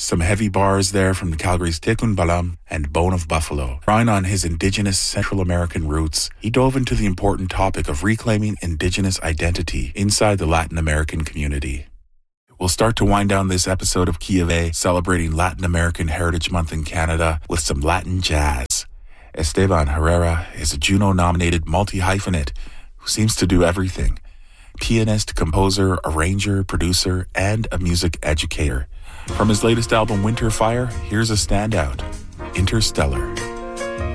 Some heavy bars there from Calgary's Tikun Balam and Bone of Buffalo. Drawing on his indigenous Central American roots, he dove into the important topic of reclaiming indigenous identity inside the Latin American community. We'll start to wind down this episode of Key of A, celebrating Latin American Heritage Month in Canada with some Latin jazz. Esteban Herrera is a Juno-nominated multi-hyphenate who seems to do everything. Pianist, composer, arranger, producer, and a music educator. From his latest album, Winter Fire, here's a standout, Interstellar.